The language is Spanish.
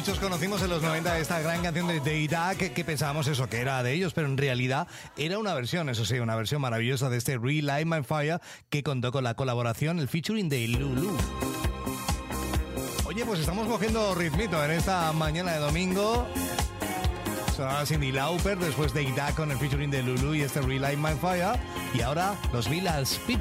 Muchos conocimos en los 90 esta gran canción de Deida que pensábamos eso, que era de ellos, pero en realidad era una versión, eso sí, una versión maravillosa de este Relight My Fire que contó con la colaboración, el featuring de Lulu. Oye, pues estamos cogiendo ritmito en esta mañana de domingo. Sonaba Cyndi Lauper, después Deida con el featuring de Lulu y este Relight My Fire. Y ahora los Village People.